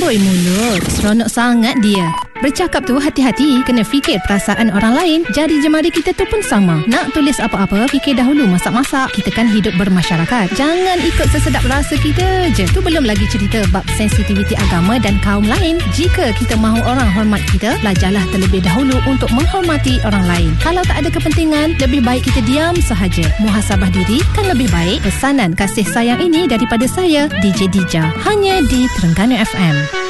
Amboi mulut, seronok sangat dia. Bercakap tu hati-hati, kena fikir perasaan orang lain. Jari jemari kita tu pun sama. Nak tulis apa-apa, fikir dahulu masak-masak. Kita kan hidup bermasyarakat. Jangan ikut sesedap rasa kita je. Tu belum lagi cerita bab sensitiviti agama dan kaum lain. Jika kita mahu orang hormat kita, belajarlah terlebih dahulu untuk menghormati orang lain. Kalau tak ada kepentingan, lebih baik kita diam sahaja. Muhasabah diri kan lebih baik. Pesanan kasih sayang ini daripada saya, DJ Dija. Hanya di Terengganu FM.